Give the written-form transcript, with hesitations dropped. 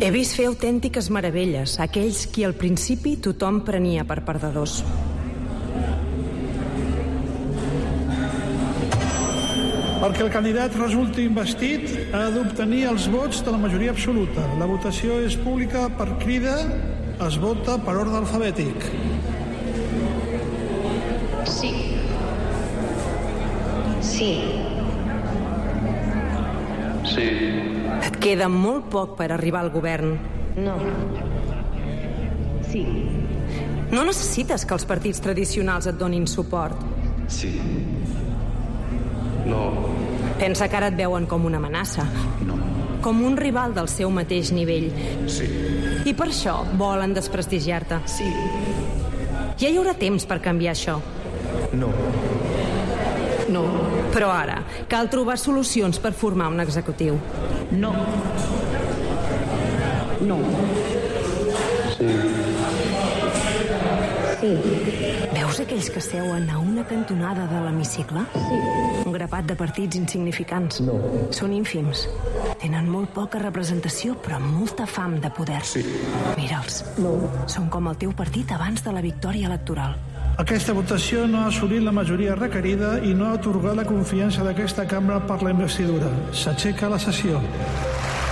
He vist fer autèntiques meravelles, aquells qui al principi tothom prenia per perdedors. Perquè el candidat resulti investit, ha d'obtenir els vots de la majoria absoluta. La votació és pública per crida, es vota per ordre alfabètic. Sí. Sí. Sí. Et queda molt poc per arribar al govern. No. Sí. No necessites que els partits tradicionals et donin suport. Sí. No. Pensa que ara et veuen com una amenaça. No. Com un rival del seu mateix nivell. Sí. I per això volen desprestigiar-te. Sí. Ja hi haurà temps per canviar això. No. No. Però ara, cal trobar solucions per formar un executiu. No. No. Sí. Sí. Veus aquells que seuen a una cantonada de l'hemicicle? Sí. Un grapat de partits insignificants. No. Són ínfims. Tenen molt poca representació, però molta fam de poder. Sí. Mira'ls. No. Són com el teu partit abans de la victòria electoral. Aquesta votació no ha assolit la majoria requerida i no ha atorgat la confiança d'aquesta cambra per la investidura. S'aixeca la sessió.